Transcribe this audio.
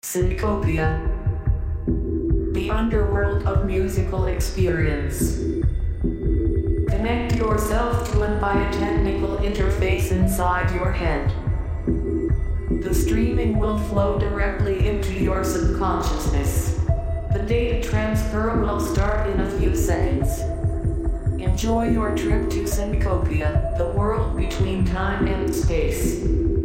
Syncopia. The underworld of musical experience. Connect yourself to and by a technical interface inside your head. The streaming will flow directly into your subconsciousness. The data transfer will start in a few seconds. Enjoy your trip to Syncopia, the world between time and space.